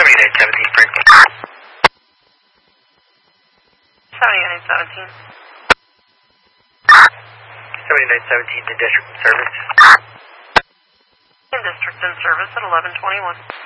7917 Franklin. 7917. 7917 in district in service. In district in service at 1121.